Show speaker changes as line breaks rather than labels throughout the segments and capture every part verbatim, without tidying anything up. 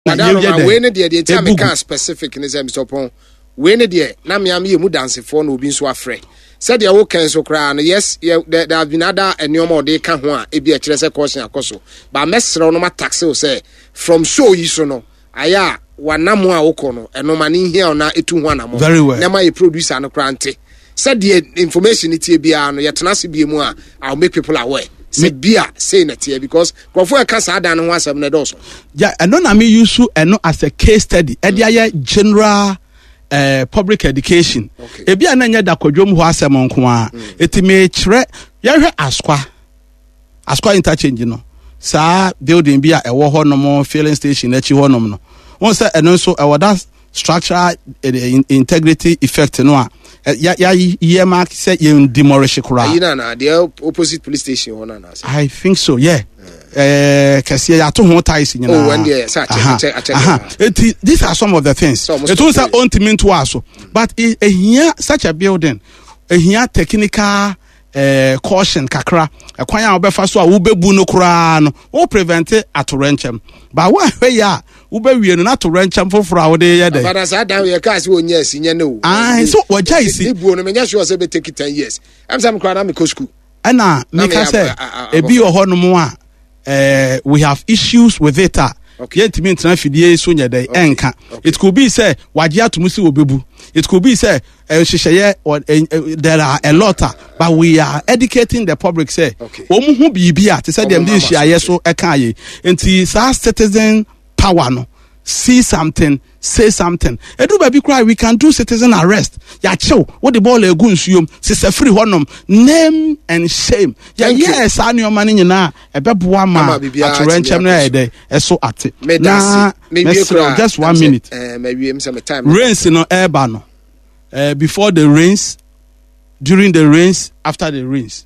Madam, when the the time can specific in them stopon. When the na me am ye mu dance for no bin so afre. Said the work so cry yes, there have been other and no more they can ho a e be a kire se question akoso. But mesro no ma tax o say from so yi so no. Aya wanam a wokɔ no eno mani here na etu ho anam.
Very well.
Na ma ye producer no krante. Said the information it bia no yetena se bia mu a I'll make people aware. Say bia say na tie because kofo e ka sa dan ho asem na do so. Yeah,
eno na me use eno as a case study. E dia ye general Uh, public education.
Okay.
Ebi ananya da kwadwom ho asem nko a. Eti me kire ye hwe askwa. Askwa interchange no. Sa building bi a ewo ho no mo filling station achi ho no no. Won say eno so ewo that structural uh, integrity effect no a ya ya ye mark say ye demolish kura.
Ayi na na the opposite police station ho na na.
I think so, yeah. Eh, kasi ya to ho ties nyina.
Oh, when there search check check.
These are some of the things. It was a on to to aso. But eh here such a building, eh here technical eh caution kakra. Ekwan ya obefa so a wo bebu no kura no. Wo prevent atorenchem. But when we ya wo be wie no atorenchem foforo a wo de ye dey.
But as that we ka say onya sinye no.
Ah, so wo jai si.
Ibu no menya sure say be take ten years. Am sam kura na me ko school.
Ana me ka say ebi wo ho no mo a Uh, we have issues with it. Okay. Yet mean transfidie so nya dey enka. It could be say wagia to musi obebu. It could be say uh, or uh, there are a lot, but we are educating the public say omu hu bibia to say dem dey share so eka ye. Enti sa citizen power no. See something, say something. Edu baby cry, we can do citizen arrest. Ya chill. What the ball egu nsuom. Sise free honum. Name and shame. Ya yes, ani o mani nyina. Ebe boa ma. Atorenchem na ede. Eso ate. Na just one minute.
Eh, maybe some time.
Rains no eba no. Eh, before the rains, during the rains, after the rains.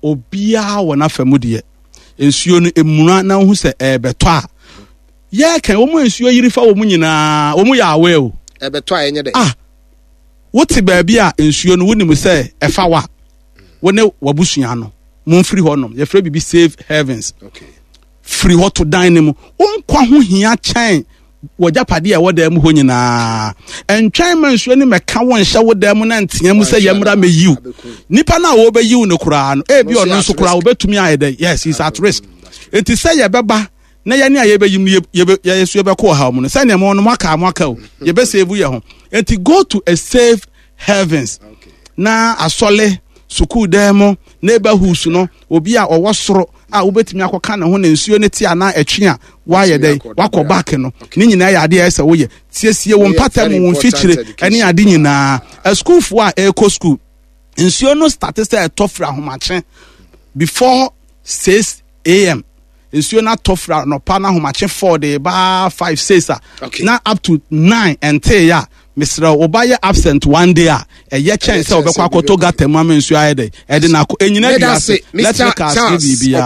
Obia wana famudie. Nsuo no emuna na hu se ebe to a. Yeah, can woman nsuo yiri fa wo mu nyina wo mu ya awe o
e beto a enye de
ah what baabi a nsuo no wonim say e fa wa wone wabusua no mon free honom ye free bibi save heavens
okay
free ho to dan mu onkwa ho hia chen wojapade a woda mu ho nyina entwen man nsuo ni meka won hye woda mu na ntia mu say yemra meyiw nipa na wo beyiw no kura no e bi ono nso kura wo betumi ayede yes he's at risk enti say ye beba na ya ni aye be yim ye ye so be ko ha mu no say na mo no maka maka o ye be save ye ho enti go to a safe heavens okay. Na asole school dem neighborhoods no obi a owo soro a obetimi akoka na ho na nsuo ne ti ana atwe a wa ye dey wakọ back no ni nyina ya ade ese wo ye tiesie wo mpatam wo mfikyire ene ade nyina a school fo a eco school nsuo no start say tofra homache before six a m nsuo na tofra no pa na homache four de ba five six a na up to nine until ya Mister Obaye absent one day a ye chance say obekwa akoto gata mu am nsuo aye de e de na enyina glass let's make us bibia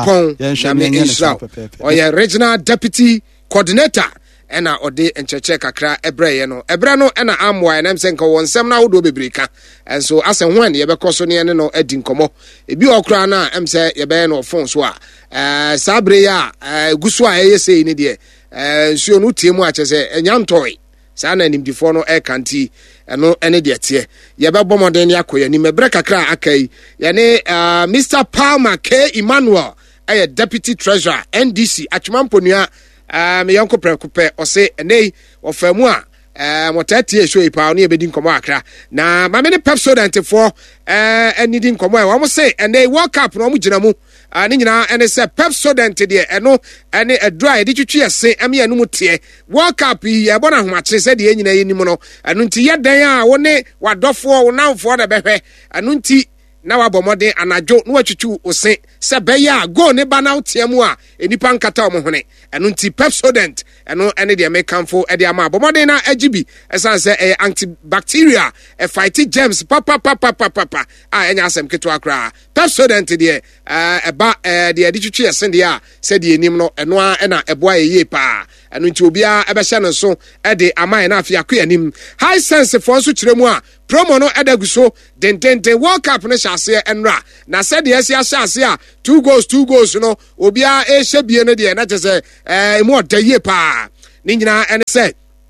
oye regional deputy coordinator ena ode encheche kakra ebreye no ebre no ena amwa na mse nka wonsem na wodo bebreka enso asen ho ane ye bekoso ne no adi nkomo ebi okra na emse ye be no phone so a eh sabre ya guso a ye sei ne de eh nsuo no tie mu a chese enyantoi sa na nim difo no e kanti eno ene de tie ye be bomoden ya koya ni mebre kakra akai ye ne Mister Palmer K Emmanuel eh deputy treasurer N D C atwemamponua Uh, me yanko prekupe ose enei ofamu a eh motati e show ipa oni ebedi nkomo akra na ma me ne Pepsodent for eh anidi nkomo e wo mo se enei World Cup no mo gina mu ani nyina ene se Pepsodent de eno ene adura e de twitwi ese ame anu mu tie World Cup yi e bona homache se de nyina yenim no anu nti yedan a wo ne wadofo wo nanfo de behwe anu nti na wabomode anajo no atwitwu ose se beya go ne ba na otiamu a enipa nkata omo hone eno nti Pepsodent eno ene de mekanfo e de ama abomode na agibi esan se e antibacteria e fight germs papa papa papa a enya asem keto akra Pepsodent de e ba e de aditwitwu ese de a se de enim no eno a na eboa eye pa eno nti obia e be hye no so e de ama na afia kwa anim high sense for so kiremu a promo no edaguso dentente World Cup no shase enra na said yes ya shase a two goals two goals no obia e hye bie no de na chese eh mu odaye pa ne nyinaa ɛne sɛ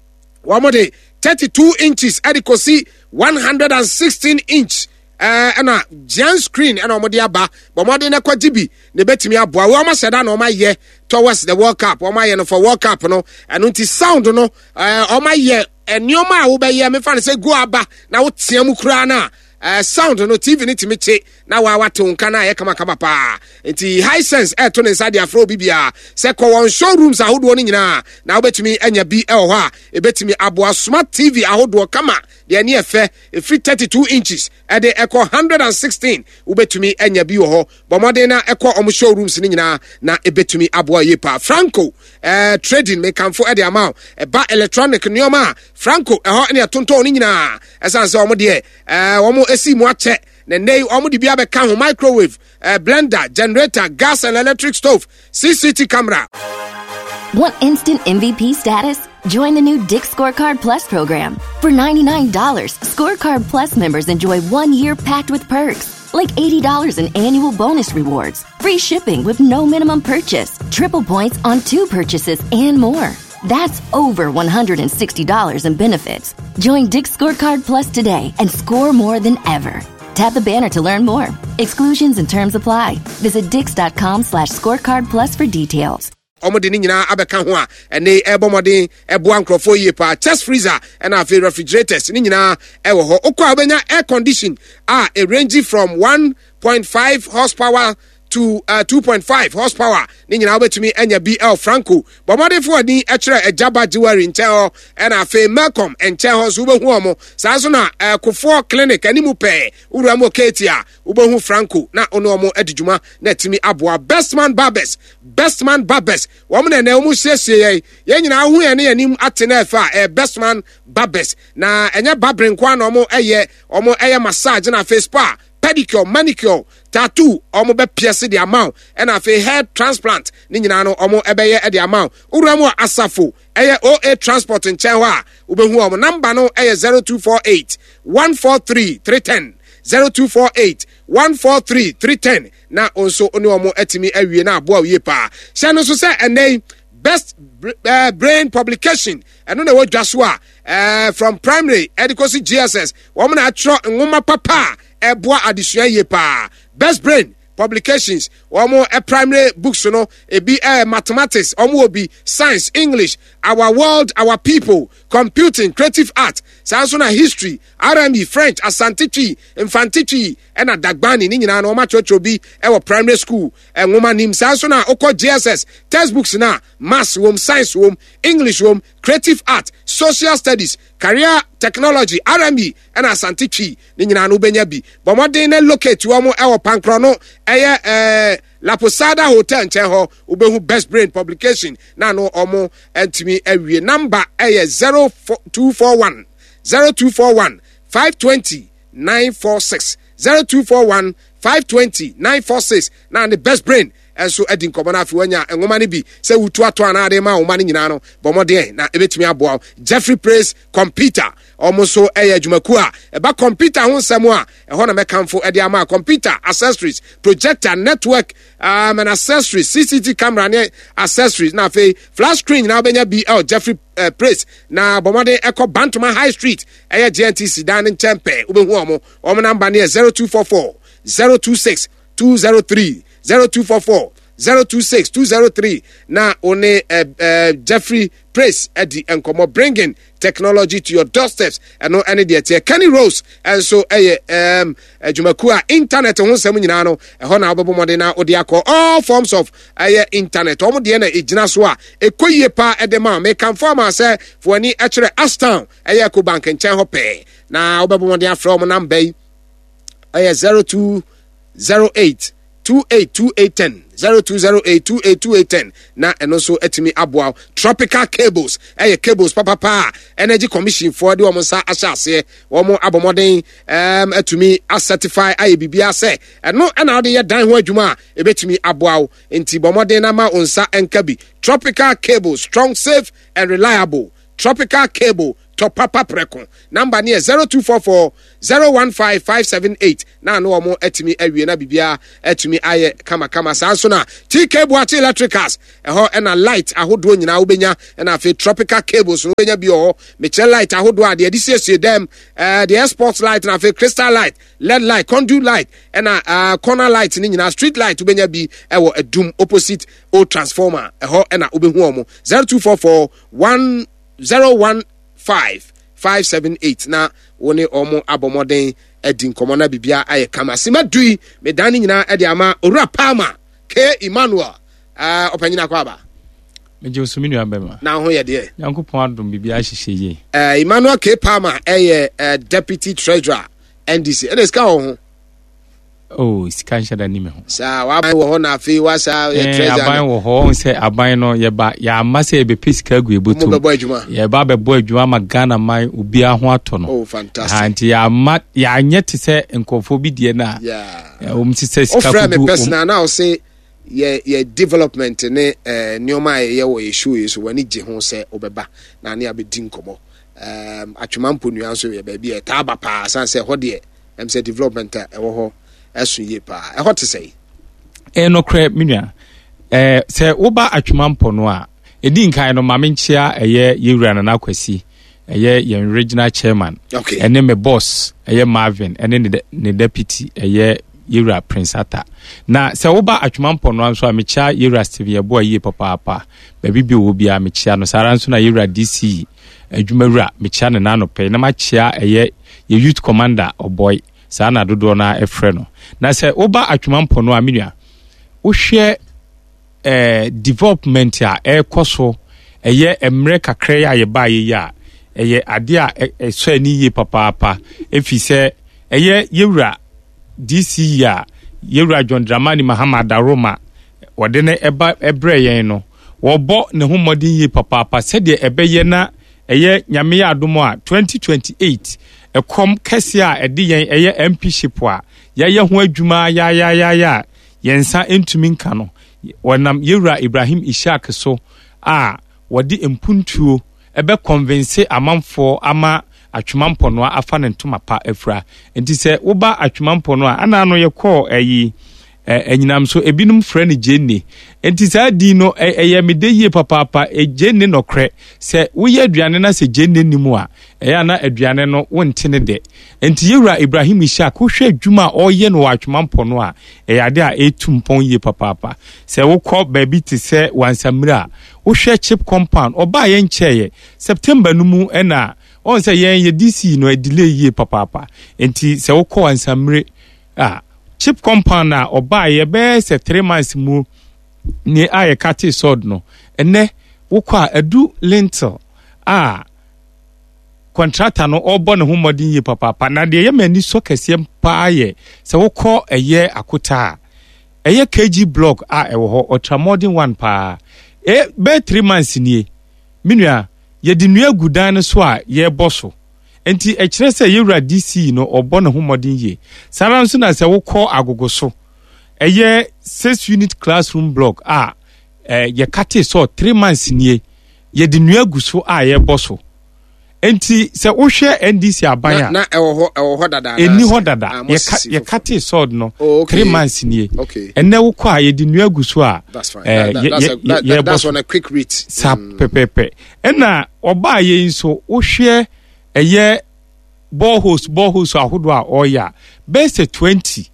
wɔn de thirty-two inches ɛde kɔsi one hundred sixteen inch Uh, ɛna giant screen ɛna ɔmo de aba bɔmɔden ne kɔ gibi ne betumi aboa wɔn ahyɛ da na ɔmo ayɛ towards the World Cup ɔmo ayɛ no for World Cup no ɛno nti sound no uh, ɔmo ayɛ nneɛma a wobɛyɛ mefa no sɛ go aba na wotea mu koraa na Uh, sound no T V ni timi che na wa wa tonka na ye kama kama pa enti Hisense e to ne sade afro bibia se ko won showrooms ahodo no nyina na obetumi anya bi e ho a e betumi aboa smart T V ahodo kama de ani efe e free thirty-two inches e de e ko one hundred sixteen obetumi anya bi ho bomode na e ko om showrooms ni nyina na e betumi aboa ye pa Franco eh trading me kanfo e de ama e ba electronic neoma Franco e ho ne tonton ni nyina esan se om de eh om esi mu ache na nei omo di bia be ka ho microwave uh, blender generator gas and electric stove C C T V camera.
Want instant M V P status? Join the new Dick Scorecard Plus program. For ninety-nine dollars, Scorecard Plus members enjoy one year packed with perks, like eighty dollars in annual bonus rewards, free shipping with no minimum purchase, triple points on two purchases, and more. That's over one hundred sixty dollars in benefits. Join Dick Scorecard Plus today and score more than ever. Tap the banner to learn more. Exclusions and terms apply. Visit dix.com slash scorecard plus for details.
Omo de ni nyina abeka ho a ene ebomodin ebo ankrofo yie pa chest freezer and afi refrigerators ni nyina ewo ho okwa obenya air condition a e range from one point five horsepower to uh, two point five horsepower ni nyina obetumi anya B L Franco bomode fo ni e kire ejaba jewelry nche ho and afi Malcolm enche ho so ubehu omo sa so na uh, kofo clinic animu pe uru mo ketia ubehu Franco na ono omo adijuma na timi aboa best man barbers best man barbers wo mo na na omo siesie ye ye nyina hu ye ne anim atena fa uh, best man barbers na enya barbering kwa na omo eye omo eye massage na face spa pedicure manicure tattoo omo be pierce the amount and afi hair transplant ni nyina no omo ebeye e the amount uramo asafo eye O A transport in chenwa ubehu omo number no eye zero two four eight one four three three one zero zero two four eight one four three three one zero na onso oni omo etimi awie na aboa wie pa se no so se eney best uh, brain publication eno na wo dwaso a uh, from primary education G S S wo na atro nwoma papa eboa adesua ye pa best brain publications omo a primary books no e be uh, mathematics omo obi science English our world our people computing creative art sanso na history R M E French asantitwi infantitwi and dagbani ni nyina no ma chocho bi e wo primary school e nwoma nim sanso na okọ G S S textbooks na maths wom science wom English wom creative art social studies career technology R M E and asantitwi ni nyina no benya bi bomodin na locate wo e wo pankro no eye eh La Posada Hotel nche ho ubehu best brain publication na no omo entimi awie number eye zero two four one zero two four one five two zero nine four six zero two four one five two zero nine four six na the best brain enso edin komona afi wanya enwoma ne bi se wutu ato anade ma woma ne nyina no bomode na ebetimi aboa Jeffrey Praise computer almost eye adwumaku a eba computer ho nsemo a eho na mekamfo ede ama computer accessories projector network um and accessories C C T V camera ne accessories na fe flash screen na obenya B L Jeffrey uh, Praise na bomode eko Bantama High Street eye G N T C dan nchempe ubehu omo omo number ne zero two four four zero two six two zero three zero two four four zero two six two zero three na one uh, uh, Jeffrey Praise Eddie Enkomo bringing technology to your doorsteps and no any dear Kenny Rose and so eh um Jumakua internet ho sem nyina no e ho na obobo mode na odiako all forms of eh internet omo de na ejina so a ekoyie pa edema me kan form say for ani e kire Aston eh ko bank nchen ho pe na obobo mode afro mo number eh zero two zero eight two eight two eight one zero zero two zero eight two eight two eight one zero na eno so etimi aboa tropical cables eh cables papa pa energy commission for the omo sa ahyase omo abomoden um etumi a certify I B B ase eno na ode ye dan ho adwuma e betumi aboa enti bomoden na ma onsa enka bi tropical cable strong safe and reliable tropical cable Topapa Preko. Number near zero two four four zero one five five seven eight. Na no more etimi ewie na bibia etimi aye kama kama sanso na T K Boate Electricals. Eho ena light ahodo nyina wobenya ena afi tropical cables no benya bi o Mitchell light ahodo ade ade siesie dem eh the sports light na afi crystal light, L E D light, conduit light ena uh, corner light ni nyina street light wobenya bi ewo edum opposite old transformer eho ena obehu omo zero two four four one zero one five five seven eight na woni omo abomoden edi nkomo na bibia aye kama sima dui medani nyina edi ama owura Palma K Emmanuel ah uh, opanyina kwa ba
meje osuminu abema
na ho ye de
yankopon adom bibia hyehyɛ ye
eh Emmanuel K Palma eye uh, deputy treasurer N D C enes ka ho
oh sika nhyada ni me ho
sa wa ban wo ho na afi wa sa ye treasurer
aban wo ho se aban no ye ba ya amase be pesika gu ebotum
mo bebo adwuma
ye ba bebo adwuma ma Ghana man obi aho ato no
oh fantastic
anti ya ma ya anyete se nkofo bi die na
yeah
um ti se sika
ku du personal now say ye ye development ne eh nioma ye wo ye show ye so wani je ho se obeba na ne abedi nkomo um atwemampo nua so ye ba bi e taba pa san se ho de em se development e wo ho esu ye pa e ho te sei
e no kre minua eh se wo ba atwemampo no a edi nkan no ma menchia eye yewura na nakwasi eye ye regional chairman
okay
ene me boss eye Marvin ene ne, ne deputy eye Yura Prince Ata. Na se wo ba atwemampo no anso a mecha Yura Steve Yebo aye papa papa. Ba bibi wo bia mecha no sara nso na Yura D C adwumawura mecha ne na no pe na machia eye ye youth commander oboy sa na dodo na efre no. Na se wo ba atwemampo no a menua wo hwe eh development a e koso eye emre kakra ya ye ba ye ya eye ade a eso ani ye papa papa efi se eye Yura D C ya Yewura John Dramani Mahama Daroma wode ne eba ebre yen no wo bo ne homodin yi papa papa se de ebeye na eye nyame ya adomo a twenty twenty-eight ekom kese a ede yen eye M P ship a ya ye ho adwuma ya ya ya ya yensa entumi nka no wonam Yewura Ibrahim Ishaq so a wode empuntuo ebe convince amanfo ama atwemampo no afa ne ntoma pa afra enti se wo ba atwemampo no ana no ye call ayi enyinam so ebinum frɛ ne Jenny enti sa di no eye mede yie papa papa e Jenny no kre se wo ye aduane na se Jenny nimu a eya na aduane no wonte ne de enti Yewura Ibrahim Ishaq wo hwɛ adwuma o ye no atwemampo no a eya ade a etumpon yie papa papa se wo kɔ baabi te se wansamira wo hwɛ chip compound oba ye nkyeye September no mu ena on say yen ye D C no a delay ye papa papa enti se wo kɔ ansamre ah chip compound na oba ye be se three months mu ni aye kate sword no ene wo kɔ adu lintel ah contractor no obo ne ho modin ye papa papa na de ye mani so kase pa ye se wo kɔ eye akota eye K G block a ewo ho ultra modern one pa e be three months ni minua ye di nua gudan so a ye boso enti e kire se Yewura D C no obo ne homodin ye sara nso na se wo kɔ agogo so eye six unit classroom block a eh, ye kate so three months nie ye di nua gu so a ye boso enti se wo hwe N D C abanya
na ewo ho ewo ho dada
eni ho dada ye ye kate sword no
oh, okay.
three months nie
okay
ene wo kɔ a ye di nua gu so a
that's fine eh, that, that's, ye, a, that, that, that's on a quick read
sa mm. pepepe ena oba ye nso wo hwe eye boreholes boreholes ahodo a oya base twenty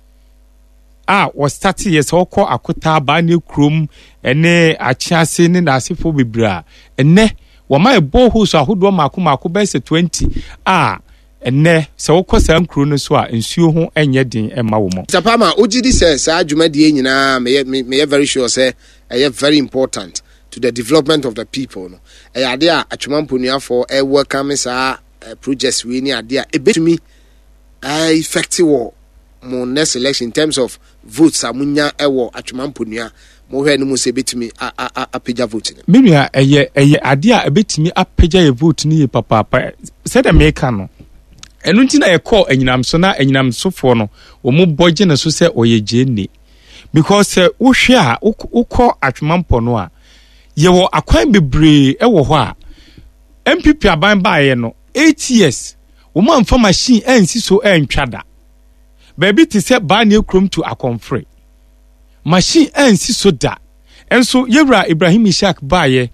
ah was start yes okọ akota ba ne krom ene achiase ne nasefo bebra ene wo ma boreholes ahodo mako mako base twenty ah ene se okọ sa nkro no so a nsuo ho enye din ema wo mo
Tapama ojidi se sa adwumadie nyina me me very sure say e very important to the development of the people no e ade a atwemampo nuafo e welcome sa Uh, projects we need idea a bit to me uh, effective war mo next election in terms of votes amunya ewo atwemampo nua mo hwe no mo se betimi a a apagya vote ni
menua eye eye ade a betimi apagya ye vote ni papa papa said the maker no enu ntina ye call enyinam so na enyinam so fo no wo mo boje na so se oye jeni because uh, wo hwe a wo call atwemampo no a ye wo akwan bebre ewo ho a M P P aban ba ye no eight years wo man fa machine ansi so antwa da baabi te sɛ baa ne krom to akonfre machine ansi so da enso yewra Ibrahim Ishak baaye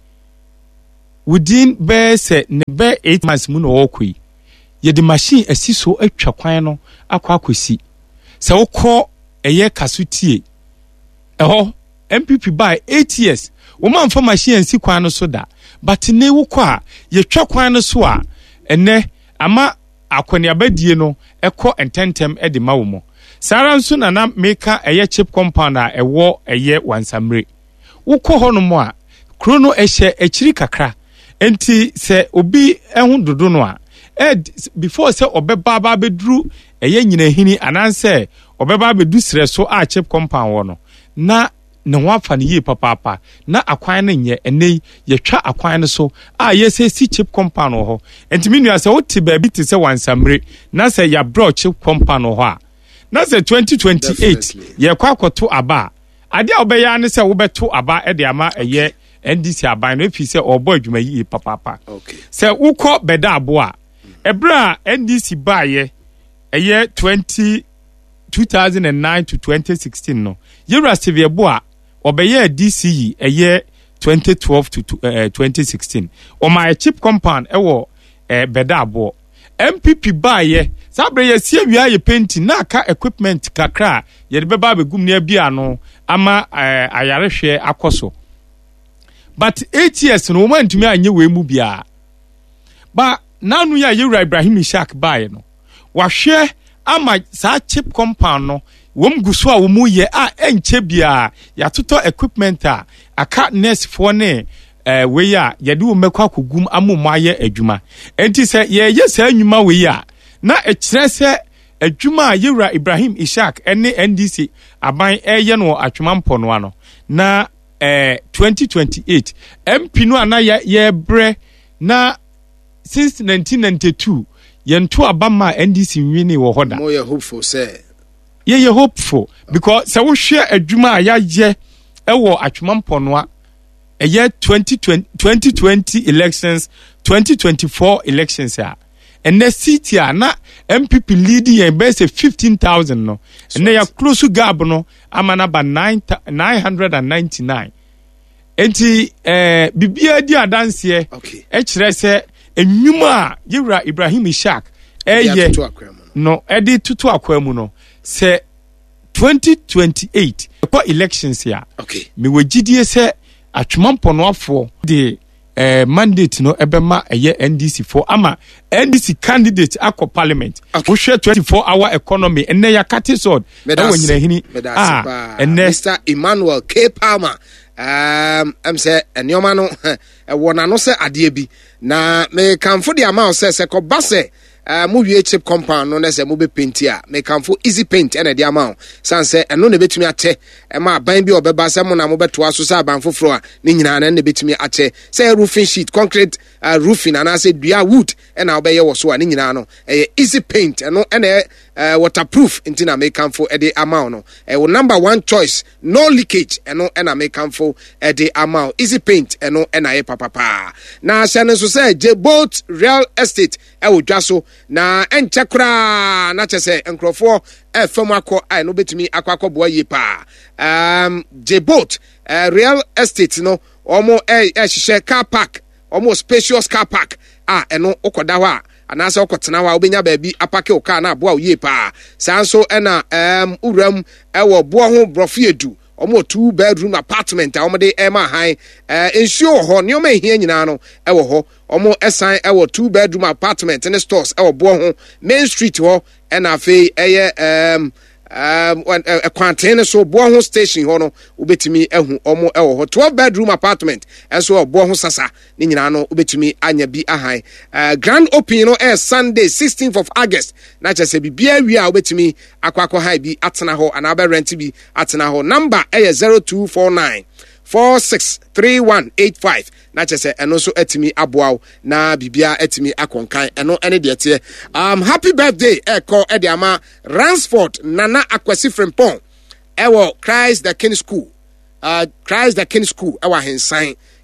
within be se ne be eight months mu no okoi ye the machine asi so atwa kwan no akwa akosi se wokɔ eye kasutie ɛhɔ M P P by eight years wo man fa machine ansi kwan no so da but ne wokɔ a ye twa kwan no so a ene ama akwani abadie no ekɔ ententem e de ma wo mo sara nso na na meka eye chip compound a ɛwɔ eye wansamre wokɔ hɔ no mo a krono ehye akiri kakra enti se obi ehun dodo no a ed before se obeba ba bedru eye nyina hini ananse obeba bedu sre so a chip compound wo no na ne ho afa ne yi papapa na akwan ne nye enei yetwa akwan ne so a yese si chip compound ho enti minua se wote ba bi te se wansamre na se ya bro chip compound ho a na se twenty twenty-eight ye kwa akoto aba ade a obeya ne se wo beto aba e de ama eye N D C aban no efi se obo adwuma yi papapa
okay
se wukɔ beda abo a ebra N D C baaye eye twenty two thousand nine to twenty sixteen no yewra severe bo a obeye D C yi eye twenty twelve to uh, twenty sixteen o my chip compound ewo uh, beda abo M P P baaye sabre ye sie wia ye painting na aka equipment kakra ye de beba begum na bia no ama uh, ayarehwe akoso but eight years no woman to me anye we mu bia ba nanu ya yewra Ibrahim Ishak baaye no wahwe ama sa chip compound no wom guso a wo mu ye a enche bia ya toto equipment a aka nurse for ne eh we ya ye de wo mekwa akogum amomo aye adwuma enti se ye ye sa anwuma we ya na e kire se adwuma a yewra Ibrahim Ishak ene N D C aban eye no atwemampo no ano na eh twenty twenty-eight M P no ana ye, ye bre na since nineteen ninety-two yento abama N D C nwini wo hoda
mo ye hopeful say
ye ye hopeful because se wo hwe adwuma a ya ye ewo atwemampo no a eye twenty twenty elections twenty twenty-four elections a and the city na M P P leading yen be say fifteen thousand no and they are close to gap no amana ba nine hundred ninety-nine enti eh bibia di adanse
okay
e kire se enwuma yewra Ibrahim Ishak eye no edi tutu akwam no se twenty twenty-eight kwa elections ya
okay
me wagidie se atwemampo no afo de eh mandate no ebema eye N D C for ama N D C candidate akọ parliament
okay.
wo hwe twenty-four hour economy enne ya katisod e wonyina hini
ah enne Mister Emmanuel K Palmer um am say enioma no e wona no se ade bi na me kanfo de ama o se se ko base Uh, mu wie chip compound no na se mu be paint a me kanfo easy paint ena de ama san se eno ne betumi ate e ma ban bi obeba se mu na mu beto aso sa ban foforo a ne nyina na ne betumi ate se roofing sheet concrete uh, roofing ana se dua wood ena obeye wo so a ne nyina no e easy paint eno ena uh, waterproof intina me kanfo e de ama no e wo number one choice no leakage eno ena me kanfo e de ama easy paint eno ena ye papa na se ne so se J-Bolt real estate e wo dwa so na enche kra na chese enkrofo e fam akọ ai no betumi akọ akọbo yi pa um J-Bolt uh, real estate no omo e e hihye car park omo spacious car park ah eno okoda ho a anase okotena ho a obenya baabi apake o car na abo a yi pa sanso e na um uram e wo bo ho brofiedu omo two bedroom apartment a omo de e ma han eh ensure ho ne omo ehia nyina no e wo ho omo esan e wo two bedroom apartment in stores e wo bo ho main street ho e na fe eye um um a quarantine so bo ho station ho no obetimi ehu omo e wo ho twelve bedroom apartment enso bo ho sasa ne nyina no obetimi anya bi ahan uh, grand opening no e Sunday sixteenth of August na chese bibia wi a obetimi akwakọ hai bi atena ho ana ba rent bi atena ho number e zero two four nine four six three one eight five na chese eno so etimi aboaw na bibia etimi akonkan eno ene de tie um happy birthday e call e de ama Ransford Nana Akwasi Frimpong ewo Christ the King School uh Christ the King School ewa hensan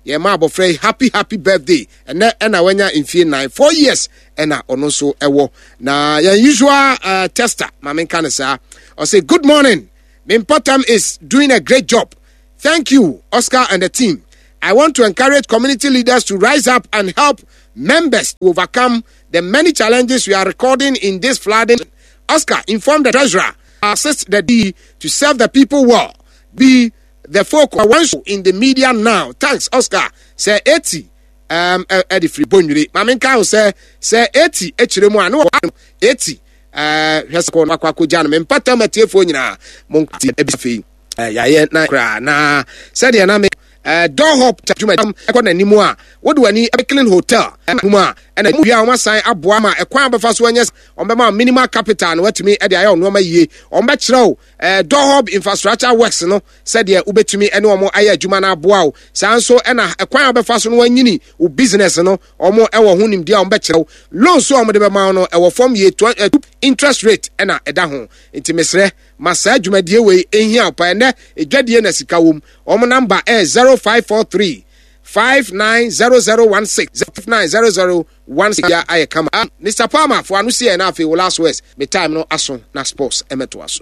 ye ma abofrey happy happy birthday ene ena wanya mfie nine four years ena ono so ewo na your usual uh, tester mama kan sa or say good morning. Mimpotam is doing a great job. Thank you, Oscar and the team. I want to encourage community leaders to rise up and help members to overcome the many challenges we are recording in this flooding. Oscar, inform the treasurer, assist the D to serve the people well. Be the folk who are in the media now. Thanks, Oscar. Say eighty. Um, Eddie Free Bonuri. Mamin Kao say say eighty. Echiremo no eighty. Uh, has called Makwaku Jan. Mimpotam at your phone now. Monk Ebifi. Uh, yeah, na kra na said ya na me uh, door hop juma am e kwa nanimu a wo do ani e clean hotel mu a e na mu bia o masan aboa ma e kwan befa so anya on be ma minimal capital no watumi e de ayo no ma yie on be kyerɛw uh, door hop infrastructure works no said ya ubetumi ene omo aya adwuma na aboa o san so e na e kwan befa so no wanyini o business no omo e wo honim dia on be kyerɛw loan so omo de be ma no e wo form ye interest rate e na e da ho intimesre masa adwumadie we ehia pa ne edwadie na sika wom omo number e zero five four three five nine zero zero one six five nine zero zero one six ya aye kama Mister Palmer for anu see na afi last words me time no aso na sports emeto aso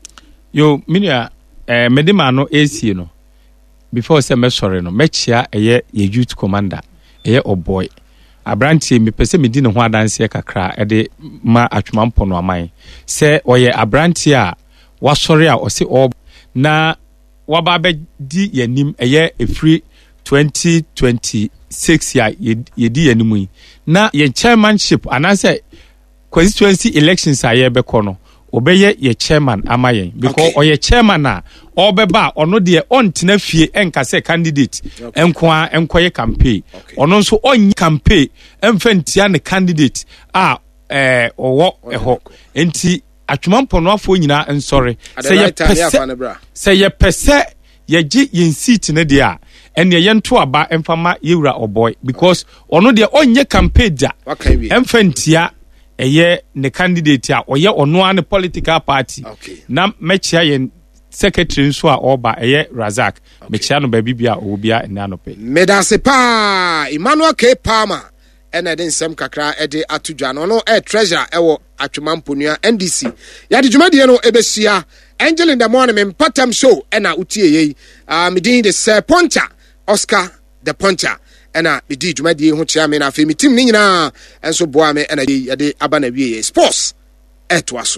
yo minia eh medima no ac no before say me sorry no mechia eye ye youth commander eye oboy abrantie me pese me di ne ho adanse kakra e de ma atwemampo no aman se oye abrantie a wasori a ose o na waba be di yanim eye efri twenty twenty-six ya yedi yanim yi na ye chairmanship anase constituency elections aye be kono obeye ye chairman amayen because okay. Oye chairman na obeba ono de ontena fie enka se candidate okay. Enkoa enkoye campaign okay. Ono nso onyi campaign emfantia ne candidate a eh owo eho enti atwemampo no afo nyina nsore se ye pese se ye pese ye gi yen seat ne de a ene ye nto aba emfama yewura oboy because ono de onye campaign da emfantia eye ne candidate a oye ono an political party okay. Na mechia yen secretary nso a oba eye Razak okay. Mechia no ba bibia obia ene anope
medase pa Emmanuel K Palmer ene den sem kakra ede atudwa no no e treasure ewo atwemamponua N D C ya de dwumadie no ebesia Angel in the morning Mimpotam show ena utie ye ah uh, medin de Sir Poncha Oscar the Poncha ena medi dwumadie ho chia me na afi mi tim ni nyina enso boa me ena ye de aba na wie sports eto aso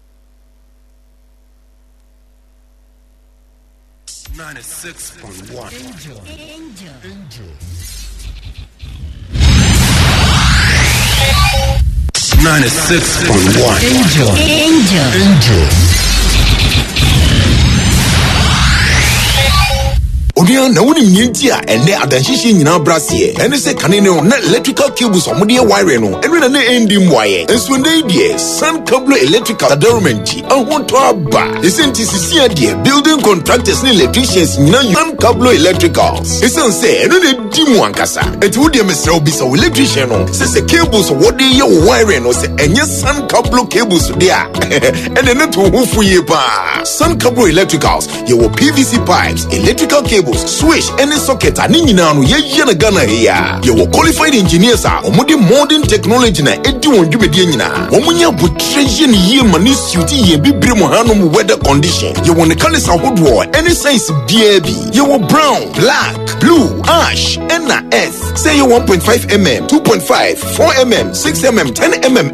ninety-six point one Angel Angel Angel ninety-six point one Angel Angel Angel Odia na woni mnyenti a ene adanhihye nyina brasie ene se kane ne na electrical cables omode wire no ene na na endi mwaye enso ndey die Sun Cable Electrical Adornment ahonto aba esenti sisia die building contractors ne electricians nyina Sun Cable Electricals esen se ene na di mu ankasa enti wodi mesra obi so electrician no se se cables wode ye wire no se enye Sun Cable cables de a ene ne to hofu ye pa Sun Cable Electricals ye wo P V C pipes electrical cables switch any socket ani nyina no ye ye na Ghana here ye wo qualified engineers a omodi modern technology na edi won dwumedie nyina omunya butre ye ne ye mani suiti ye bibre mo hanom weather condition ye wo ne kanisa hodo any size bia bi ye wo brown black blue ash and na earth say ye one point five millimeter two point five four millimeter six millimeter ten millimeter